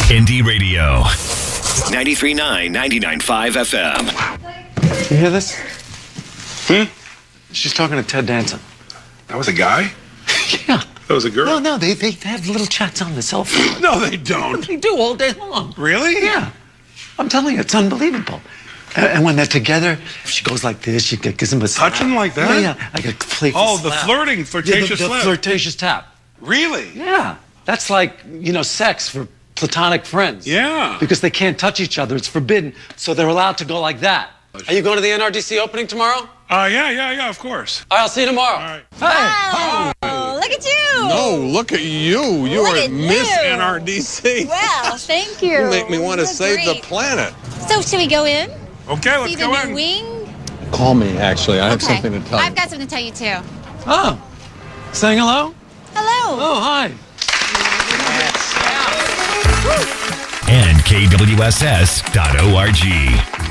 Indie Radio. 93.9, 99.5 FM. You hear this? She's talking to Ted Danson. That was a guy? Yeah. That was a girl? No, they have little chats on the cell phone. No, they don't. They do all day long. Really? Yeah. I'm telling you, it's unbelievable. And when they're together, she goes like this, she gives him a slap. Touching like that? Yeah. Like a playful Oh, the slap. flirting, flirtatious the slap. flirtatious tap. Really? Yeah. That's like, sex for platonic friends. Yeah. Because they can't touch each other. It's forbidden. So they're allowed to go like that. Are you going to the NRDC opening tomorrow? Yeah, of course. All right, I'll see you tomorrow. All right. Wow. Look at you. No, look at you. You Look are at Miss you. NRDC. Wow, thank you. You make me want to That's save the great. planet. So, should we go in? Okay, let's See the go new in. wing? Call me, actually. I have Okay. something to tell I've you. got something to tell you, too. Oh. Saying hello? Hello. Oh, hi. And KWSS.org.